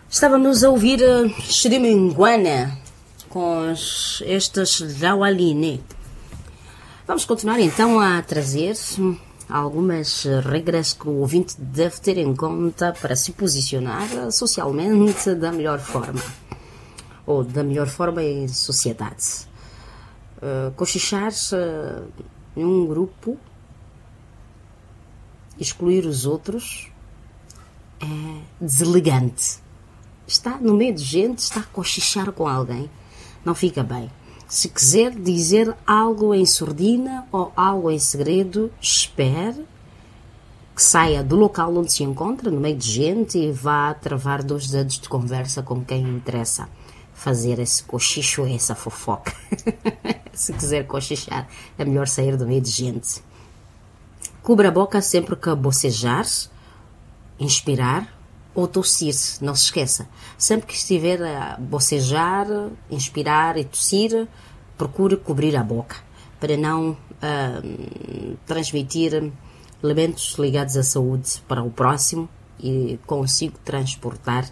Estávamos a ouvir Xiriminguana com estas Raualine. Vamos continuar então a trazer algumas regras que o ouvinte deve ter em conta para se posicionar socialmente da melhor forma, ou da melhor forma em sociedade. Cochichar em um grupo, excluir os outros, é deselegante. Está no meio de gente, está a cochichar com alguém, não fica bem. Se quiser dizer algo em surdina ou algo em segredo, espere que saia do local onde se encontra, no meio de gente, e vá travar 2 dedos de conversa com quem interessa fazer esse cochicho, essa fofoca. Se quiser cochichar, é melhor sair do meio de gente. Cubra a boca sempre que bocejar, inspirar ou tossir, não se esqueça. Sempre que estiver a bocejar, inspirar e tossir, procure cobrir a boca, para não transmitir elementos ligados à saúde para o próximo e consigo transportar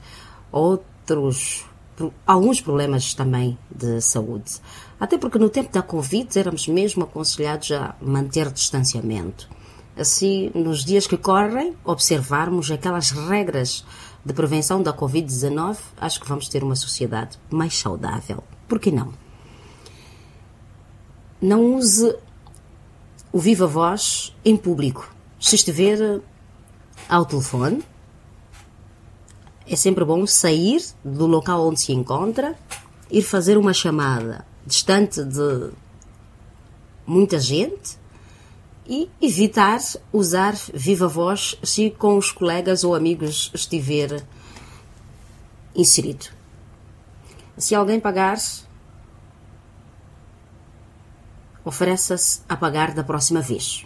alguns problemas também de saúde. Até porque no tempo da Covid éramos mesmo aconselhados a manter distanciamento. Assim, nos dias que correm, observarmos aquelas regras de prevenção da Covid-19, acho que vamos ter uma sociedade mais saudável. Por que não? Não use o viva voz em público. Se estiver ao telefone, é sempre bom sair do local onde se encontra, ir fazer uma chamada distante de muita gente, e evitar usar viva voz se com os colegas ou amigos estiver inserido. Se alguém pagar, ofereça-se a pagar da próxima vez.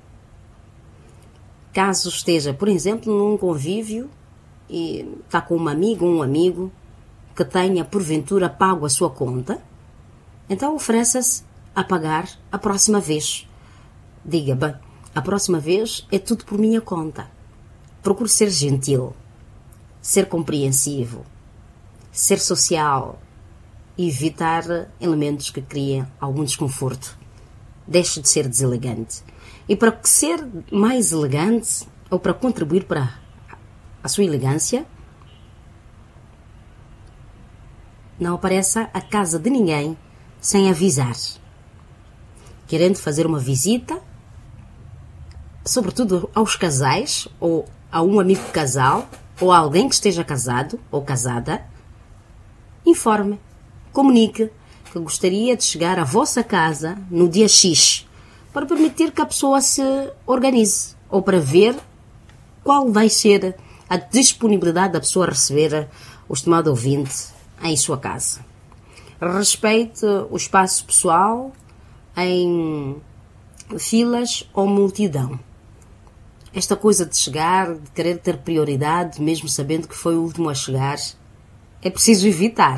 Caso esteja, por exemplo, num convívio e está com um amigo que tenha porventura pago a sua conta, então ofereça-se a pagar a próxima vez. Diga, bem, a próxima vez é tudo por minha conta. Procure ser gentil, ser compreensivo, ser social e evitar elementos que criem algum desconforto. Deixe de ser deselegante. E para ser mais elegante, ou para contribuir para a sua elegância, não apareça à casa de ninguém sem avisar. Querendo fazer uma visita, sobretudo aos casais, ou a um amigo casal, ou a alguém que esteja casado ou casada, informe, comunique que gostaria de chegar à vossa casa no dia X, para permitir que a pessoa se organize, ou para ver qual vai ser a disponibilidade da pessoa a receber o estimado ouvinte em sua casa. Respeite o espaço pessoal em filas ou multidão. Esta coisa de chegar, de querer ter prioridade, mesmo sabendo que foi o último a chegar, é preciso evitar.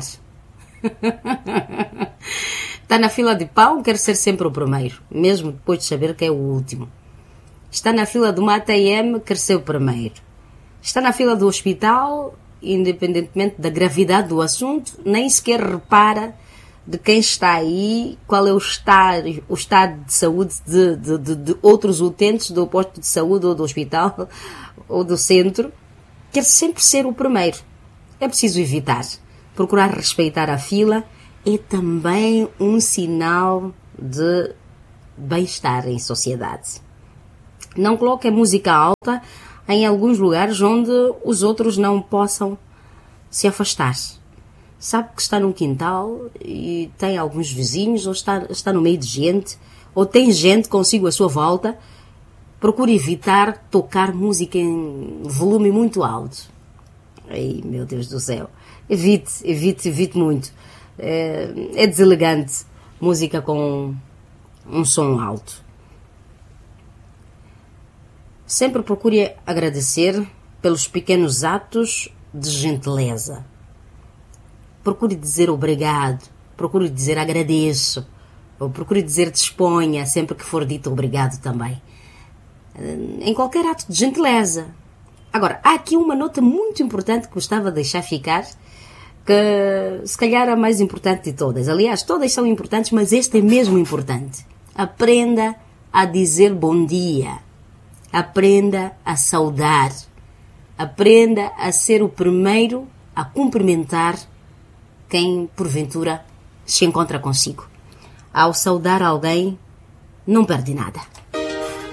Está na fila de pão, quer ser sempre o primeiro, mesmo depois de saber que é o último. Está na fila de uma ATM, quer ser o primeiro. Está na fila do hospital, independentemente da gravidade do assunto, nem sequer repara de quem está aí, qual é o estado de saúde de outros utentes do posto de saúde ou do hospital ou do centro. Quer sempre ser o primeiro. É preciso evitar. Procurar respeitar a fila é também um sinal de bem-estar em sociedade. Não coloque a música alta em alguns lugares onde os outros não possam se afastar. Sabe que está num quintal e tem alguns vizinhos, ou está no meio de gente, ou tem gente consigo à sua volta, procure evitar tocar música em volume muito alto. Ai, meu Deus do céu. Evite muito. É deselegante música com um som alto. Sempre procure agradecer pelos pequenos atos de gentileza. Procure dizer obrigado, procure dizer agradeço, ou procure dizer disponha sempre que for dito obrigado também. Em qualquer ato de gentileza, Agora, há aqui uma nota muito importante que gostava de deixar ficar, que se calhar é a mais importante de todas. Aliás, todas são importantes, mas esta é mesmo importante. Aprenda a dizer bom dia. Aprenda a saudar. Aprenda a ser o primeiro a cumprimentar quem, porventura, se encontra consigo. Ao saudar alguém, não perde nada.